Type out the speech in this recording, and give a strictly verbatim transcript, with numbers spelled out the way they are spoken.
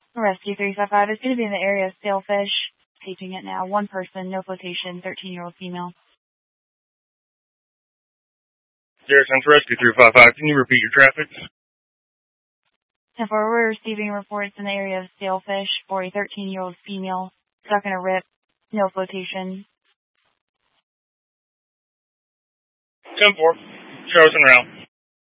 Rescue three five five is going to be in the area of Sailfish. Paging it now. One person, no flotation, thirteen-year-old female. Garrison's Rescue three five five, can you repeat your traffic? ten four, we're receiving reports in the area of Sailfish for a thirteen-year-old female stuck in a rip, no flotation. ten four, show us en route.